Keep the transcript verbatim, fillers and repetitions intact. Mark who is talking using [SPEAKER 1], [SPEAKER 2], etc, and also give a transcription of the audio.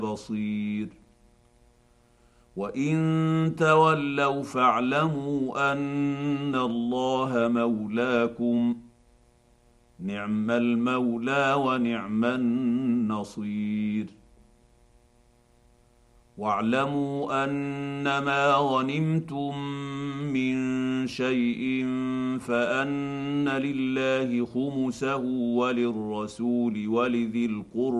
[SPEAKER 1] بصير وان تولوا فاعلموا ان الله مولاكم نعم المولى ونعم النصير واعلموا انما غنمتم من شيء فان لله خمسه وللرسول ولذي القربى